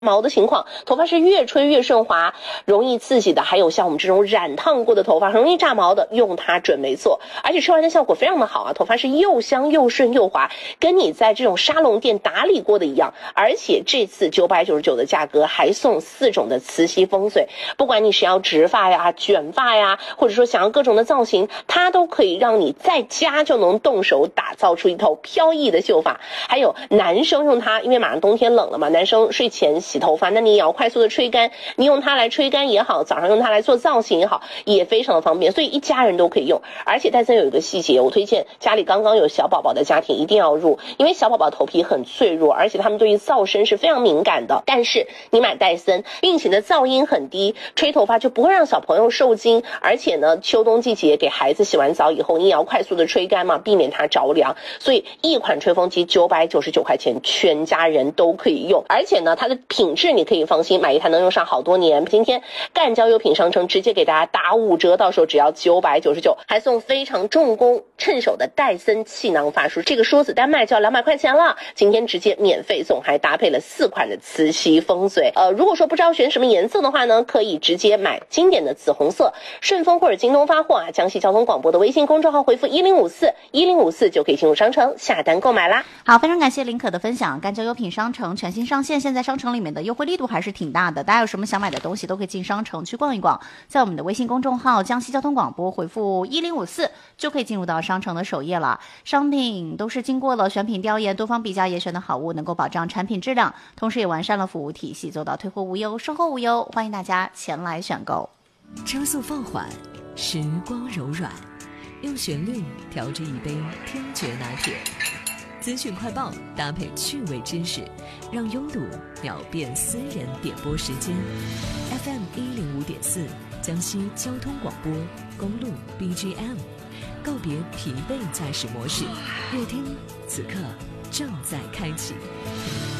毛的情况，头发是越吹越顺滑，容易刺激的，还有像我们这种染烫过的头发容易炸毛的，用它准没错。而且吹完的效果非常的好啊，头发是又香又顺又滑，跟你在这种沙龙店打理过的一样。而且这次999的价格还送4种的磁吸风水，不管你是要直发呀、卷发呀，或者说想要各种的造型，它都可以让你在家就能动手打造出一头飘逸的秀发。还有男生用它，因为马上冬天冷了嘛，男生睡前洗头发，那你也要快速的吹干，你用它来吹干也好，早上用它来做造型也好，也非常的方便，所以一家人都可以用。而且戴森有一个细节，我推荐家里刚刚有小宝宝的家庭一定要入，因为小宝宝头皮很脆弱，而且他们对于噪声是非常敏感的。但是你买戴森，并且呢噪音很低，吹头发就不会让小朋友受惊，而且呢秋冬季节给孩子洗完澡以后，你也要快速的吹干嘛，避免它着凉。所以一款吹风机999块钱，全家人都可以用，而且呢它的品质你可以放心，买一台能用上好多年。今天赣交优品商城直接给大家打5折，到时候只要999，还送非常重工趁手的戴森气囊发梳，这个梳子单卖就要200块钱了，今天直接免费送，还搭配了4款的磁吸风水。如果说不知道选什么颜色的话呢，可以直接买经典的紫红色，顺丰或者京东发货啊，江西交通广播的微信公众号回复1054就可以进入商城下单购买啦。 好，非常感谢林可的分享。赣交优品商城全新上线，现在商城里面的优惠力度还是挺大的，大家有什么想买的东西都可以进商城去逛一逛，在我们的微信公众号江西交通广播回复1054就可以进入到商城的首页了。商品都是经过了选品调研、多方比价严选的好物，能够保障产品质量，同时也完善了服务体系，做到退货无忧、售后无忧，欢迎大家前来选购。 车速放缓，时光柔软，用旋律调制一杯听觉拿铁，资讯快报搭配趣味知识，让拥堵秒变私人点播时间。FM105.4江西交通广播公路 BGM， 告别疲惫驾驶模式，乐听此刻正在开启。